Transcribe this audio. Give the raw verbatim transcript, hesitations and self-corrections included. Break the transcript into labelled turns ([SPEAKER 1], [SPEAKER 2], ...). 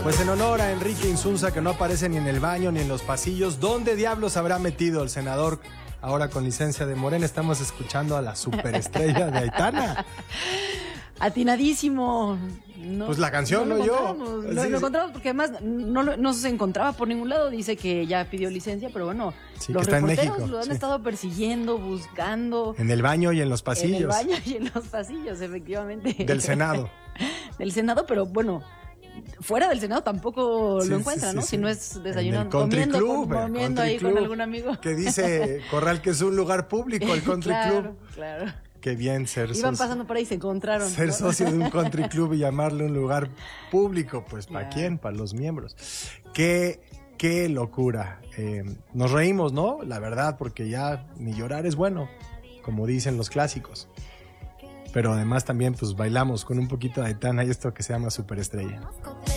[SPEAKER 1] Pues en honor a Enrique Insunza, que no aparece ni en el baño ni en los pasillos, ¿dónde diablos habrá metido el senador ahora con licencia de Morena? Estamos escuchando a la superestrella de Aitana.
[SPEAKER 2] Atinadísimo. No,
[SPEAKER 1] pues la canción, no,
[SPEAKER 2] no
[SPEAKER 1] yo.
[SPEAKER 2] Lo, lo encontramos porque además no, no se encontraba por ningún lado. Dice que ya pidió licencia, pero bueno,
[SPEAKER 1] sí,
[SPEAKER 2] los
[SPEAKER 1] que está
[SPEAKER 2] reporteros
[SPEAKER 1] en México,
[SPEAKER 2] lo han
[SPEAKER 1] sí.
[SPEAKER 2] estado persiguiendo, buscando.
[SPEAKER 1] En el baño y en los pasillos.
[SPEAKER 2] En el baño y en los pasillos, efectivamente.
[SPEAKER 1] Del Senado.
[SPEAKER 2] Del Senado, pero bueno, fuera del Senado tampoco
[SPEAKER 1] sí,
[SPEAKER 2] lo encuentra,
[SPEAKER 1] sí,
[SPEAKER 2] ¿no?
[SPEAKER 1] sí,
[SPEAKER 2] si
[SPEAKER 1] sí.
[SPEAKER 2] no es desayunando,
[SPEAKER 1] en el country
[SPEAKER 2] comiendo,
[SPEAKER 1] club,
[SPEAKER 2] con, comiendo
[SPEAKER 1] el
[SPEAKER 2] ahí
[SPEAKER 1] club,
[SPEAKER 2] con algún amigo.
[SPEAKER 1] Que dice Corral que es un lugar público, el country
[SPEAKER 2] claro,
[SPEAKER 1] club.
[SPEAKER 2] Claro, claro.
[SPEAKER 1] Qué bien ser
[SPEAKER 2] Iban
[SPEAKER 1] socio.
[SPEAKER 2] pasando por ahí y se encontraron.
[SPEAKER 1] Ser
[SPEAKER 2] ¿no?
[SPEAKER 1] socio de un country club y llamarle un lugar público, pues ¿para
[SPEAKER 2] Claro.
[SPEAKER 1] quién? Para los miembros. Qué, qué locura. Eh, nos reímos, ¿no? La verdad, porque ya ni llorar es bueno, como dicen los clásicos. Pero además también pues bailamos con un poquito de Aitana y esto que se llama Superestrella.